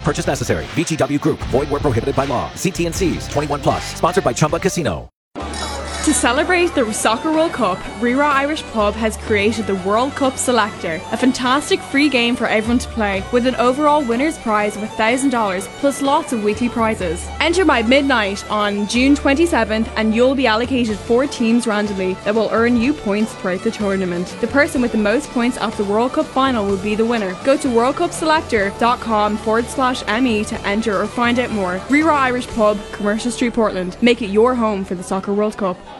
purchase necessary. VGW Group. Void where prohibited by law. See T&Cs. 21 plus. Sponsored by Chumba Casino. To celebrate the Soccer World Cup, Rira Irish Pub has created the World Cup Selector, a fantastic free game for everyone to play, with an overall winner's prize of $1,000 plus lots of weekly prizes. Enter by midnight on June 27th and you'll be allocated 4 teams randomly that will earn you points throughout the tournament. The person with the most points at the World Cup final will be the winner. Go to worldcupselector.com/ME to enter or find out more. Rira Irish Pub, Commercial Street, Portland. Make it your home for the Soccer World Cup.